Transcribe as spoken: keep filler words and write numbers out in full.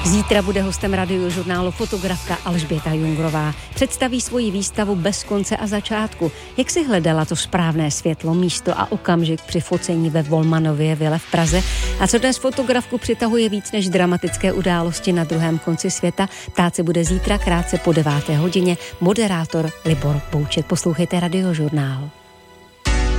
Zítra bude hostem Radiožurnálu fotografka Alžběta Jungrová. Představí svoji výstavu Bez konce a začátku. Jak si hledala to správné světlo, místo a okamžik při focení ve Volmanově vile v Praze? A co dnes fotografku přitahuje víc než dramatické události na druhém konci světa? Ptát se bude zítra krátce po deváté hodině moderátor Libor Bouček. Poslouchejte Radiožurnál.